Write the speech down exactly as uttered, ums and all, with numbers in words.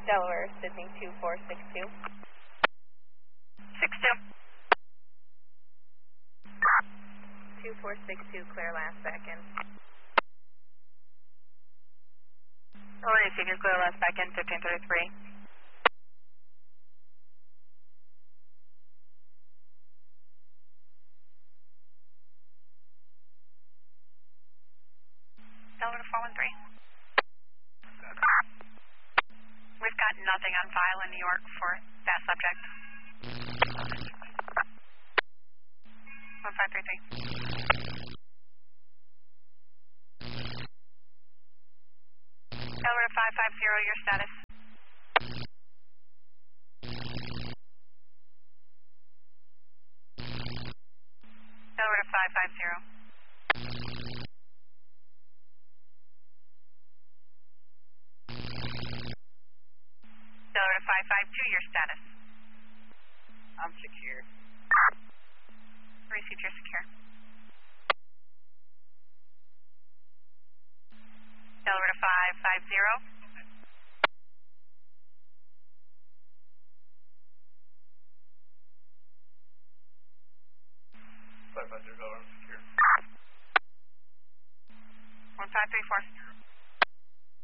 Delaware, Sydney two four six two. six two. two four six two, clear last back in. Delaware, Sydney, clear last back in, fifteen thirty-three. Delaware four one three. We've got nothing on file in New York for that subject. one five three three. Delaware five five zero, your status. Delaware five five zero. Delaware five five two, your status. I'm secure. Received, you're secure. Delaware five five zero. five five zero, I'm secure. one five three four.